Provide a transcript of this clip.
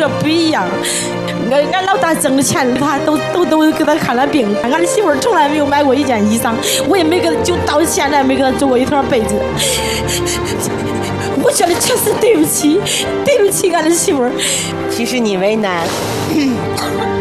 了不一样。俺老大挣的钱，他都给他看了病。俺的媳妇儿从来没有买过一件衣裳，我也没给他，就到现在没给他做过一条被子。我觉得确实对不起俺的媳妇儿。 其实你为难。